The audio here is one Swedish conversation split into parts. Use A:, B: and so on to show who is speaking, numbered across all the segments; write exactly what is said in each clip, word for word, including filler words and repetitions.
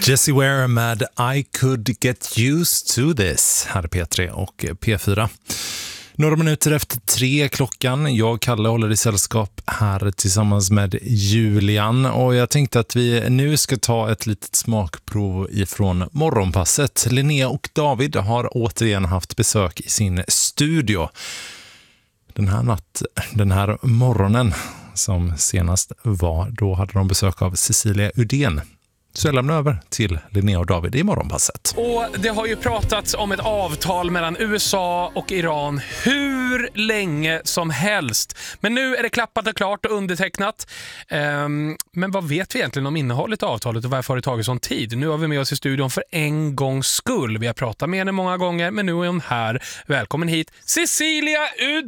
A: Jessie Ware med I could get used to this här är P tre och P fyra. Några minuter efter tre klockan. Jag, Kalle, håller i sällskap här tillsammans med Julian. Och jag tänkte att vi nu ska ta ett litet smakprov ifrån morgonpasset. Linnea och David har återigen haft besök i sin studio. Den här natt, den här morgonen som senast var, då hade de besök av Cecilia Udén. Så jag lämnar över till Linnea och David i morgonpasset.
B: Och det har ju pratats om ett avtal mellan U S A och Iran hur länge som helst. Men nu är det klappat och klart och undertecknat. Um, men vad vet vi egentligen om innehållet i avtalet och varför har det tagit sån tid? Nu har vi med oss i studion för en gångs skull. Vi har pratat med henne många gånger, men nu är hon här. Välkommen hit, Cecilia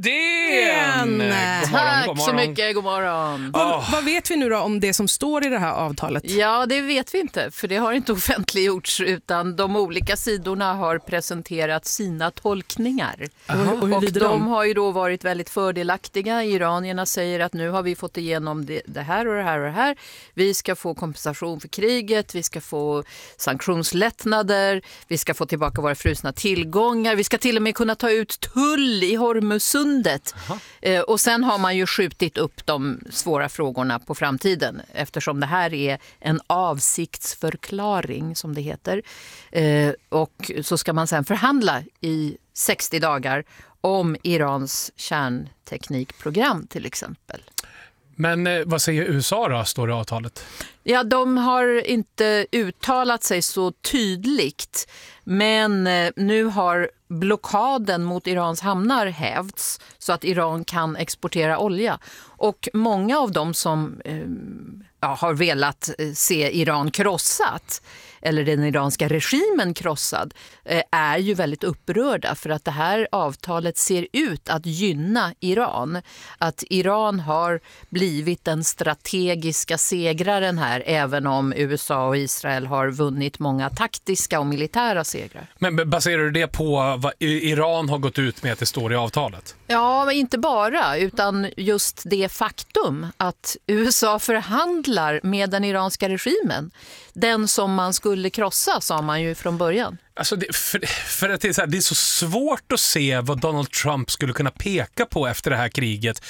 B: Udén!
C: Tack så mycket, god morgon.
B: Oh.
D: Vad, vad vet vi nu då om det som står i det här avtalet?
C: Ja, det vet vi inte, för det har inte offentliggjorts, utan de olika sidorna har presenterat sina tolkningar.
D: Aha, och hur
C: och
D: lyder
C: de
D: de?
C: har ju då varit väldigt fördelaktiga. Iranierna säger att nu har vi fått igenom det, det här och det här och det här. Vi ska få kompensation för kriget, vi ska få sanktionslättnader, vi ska få tillbaka våra frusna tillgångar, vi ska till och med kunna ta ut tull i Hormuzsundet. Eh, och sen har man ju skjutit upp de svåra frågorna på framtiden, eftersom det här är en avsiktsförklaring som det heter. Eh, och så ska man sen förhandla i sextio dagar om Irans kärnteknikprogram till exempel.
B: Men eh, vad säger U S A då, står det i avtalet?
C: Ja, de har inte uttalat sig så tydligt, men eh, nu har blockaden mot Irans hamnar hävts så att Iran kan exportera olja. Och många av dem som eh, ja, har velat se Iran krossat, eller den iranska regimen krossad, eh, är ju väldigt upprörda för att det här avtalet ser ut att gynna Iran. Att Iran har blivit den strategiska segraren här, även om U S A och Israel har vunnit många taktiska och militära segrar.
B: Men baserar du det på vad Iran har gått ut med att det står i avtalet?
C: Ja, men inte bara, utan just det faktum att U S A förhandlar med den iranska regimen. Den som man skulle krossa, sa man ju från början.
B: Alltså det, för, för att det är, så här, det är så svårt att se vad Donald Trump skulle kunna peka på efter det här kriget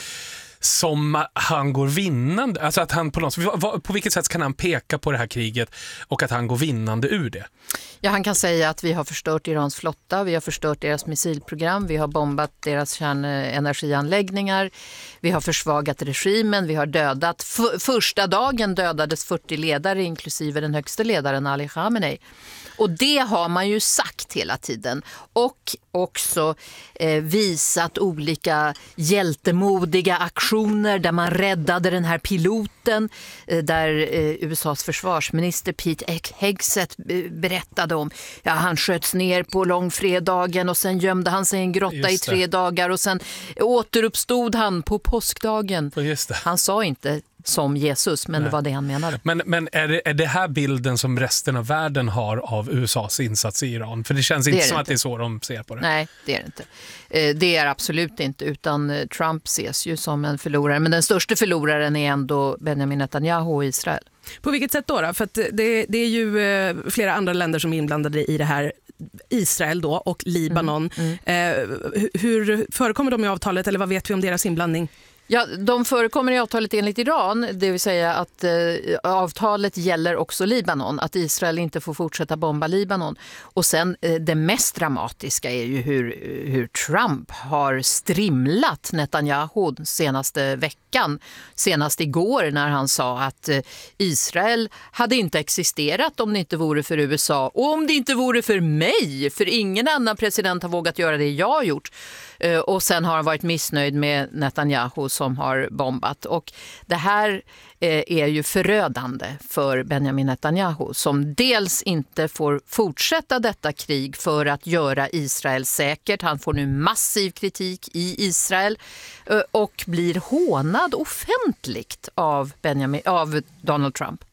B: som han går vinnande. Alltså att han på något, på vilket sätt kan han peka på det här kriget och att han går vinnande ur det?
C: Ja, han kan säga att vi har förstört Irans flotta, vi har förstört deras missilprogram, vi har bombat deras kärnenergianläggningar, vi har försvagat regimen, vi har dödat. F- första dagen dödades fyrtio ledare, inklusive den högsta ledaren Ali Khamenei. Och det har man ju sagt hela tiden. Och också eh, visat olika hjältemodiga aktioner där man räddade den här piloten. Eh, där eh, U S A's försvarsminister Pete Hegseth eh, berättade om. Ja, han sköts ner på långfredagen och sen gömde han sig i en grotta i tre dagar. Och sen återuppstod han på påskdagen.
B: Just det.
C: Han sa inte som Jesus, men Nej. det var det han menade.
B: Men, men är, det, är det här bilden som resten av världen har av U S A:s insats i Iran? För det känns inte det som inte. att det är så de ser på det.
C: Nej, det är det inte. Det är absolut inte, utan Trump ses ju som en förlorare. Men den största förloraren är ändå Benjamin Netanyahu och Israel.
D: På vilket sätt då? då? För att det, det är ju flera andra länder som är inblandade i det här. Israel då och Libanon. Mm, mm. Eh, hur förekommer de i avtalet, eller vad vet vi om deras inblandning?
C: Ja, de förekommer i avtalet enligt Iran, det vill säga att eh, avtalet gäller också Libanon, att Israel inte får fortsätta bomba Libanon. Och sen eh, det mest dramatiska är ju hur, hur Trump har strimlat Netanyahu senaste veckan, senast igår när han sa att eh, Israel hade inte existerat om det inte vore för U S A och om det inte vore för mig, för ingen annan president har vågat göra det jag har gjort. Eh, och sen har han varit missnöjd med Netanyahu som har bombat. Och det här eh, är ju förödande för Benjamin Netanyahu som dels inte får fortsätta detta krig för att göra Israel säkert. Han får nu massiv kritik i Israel eh, och blir hånad offentligt av, Benjamin, av Donald Trump.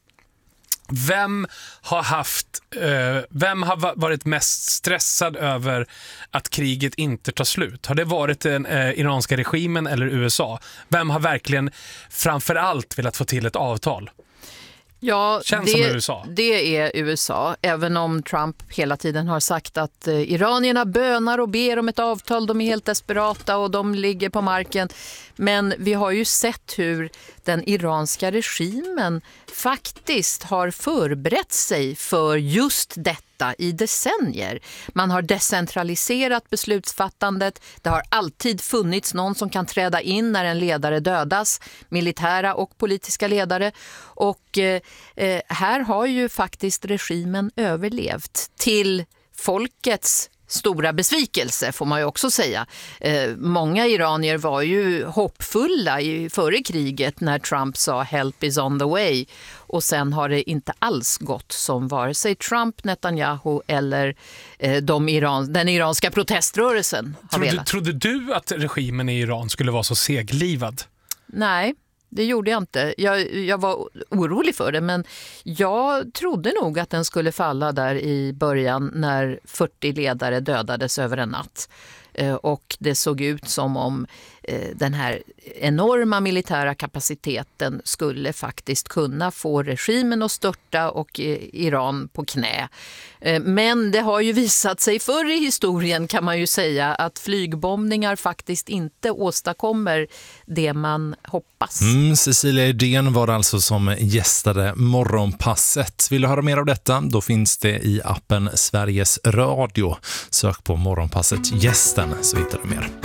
B: Vem har haft eh, vem har varit mest stressad över att kriget inte tar slut? Har det varit den eh, iranska regimen eller U S A? Vem har verkligen framförallt velat få till ett avtal?
C: Ja,
B: Känns
C: det,
B: som U S A.
C: det är U S A, även om Trump hela tiden har sagt att eh, iranierna bönar och ber om ett avtal, de är helt desperata och de ligger på marken. Men vi har ju sett hur den iranska regimen faktiskt har förberett sig för just detta i decennier. Man har decentraliserat beslutsfattandet. Det har alltid funnits någon som kan träda in när en ledare dödas, militära och politiska ledare. Och eh, här har ju faktiskt regimen överlevt till folkets stora besvikelse, får man ju också säga. Eh, många iranier var ju hoppfulla i, före kriget när Trump sa help is on the way. Och sen har det inte alls gått som vare sig Trump, Netanyahu eller eh, de Iran, den iranska proteströrelsen har
B: Trodde,
C: velat.
B: trodde du att regimen i Iran skulle vara så seglivad?
C: Nej, det gjorde jag inte. Jag, jag var orolig för det, men jag trodde nog att den skulle falla där i början när fyrtio ledare dödades över en natt. Och det såg ut som om den här enorma militära kapaciteten skulle faktiskt kunna få regimen att störta och Iran på knä. Men det har ju visat sig förr i historien, kan man ju säga, att flygbombningar faktiskt inte åstadkommer det man hoppas.
A: Mm, Cecilia Edén var alltså som gästade Morgonpasset. Vill du höra mer av detta? Då finns det i appen Sveriges Radio. Sök på Morgonpasset gästen så hittar du mer.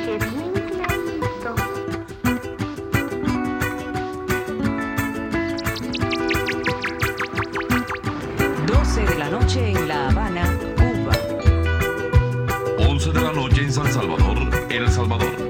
E: doce de la noche en La Habana, Cuba.
F: once de la noche en San Salvador, El Salvador.